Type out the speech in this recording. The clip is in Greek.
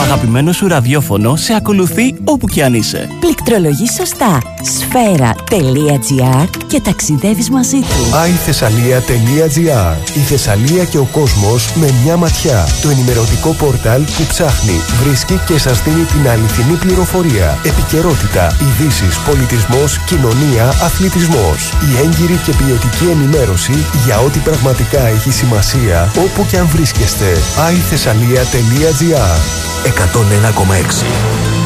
αγαπημένο σου ραδιόφωνο σε ακολουθεί όπου κι αν είσαι. Πληκτρολογείς σωστά. Sfera.gr και ταξιδεύεις μαζί του. iThessalia.gr. Η Θεσσαλία και ο κόσμος με μια ματιά. Το ενημερωτικό πόρταλ που ψάχνει, βρίσκει και σας δίνει την αληθινή πληροφορία. Επικαιρότητα, ειδήσεις, πολιτισμός, κοινωνία, αθλητισμός. Η έγκυρη και ποιοτική ενημέρωση για ό,τι πραγματικά έχει σημασία όπου κι αν βρίσκεστε. iThessalia.gr 101,6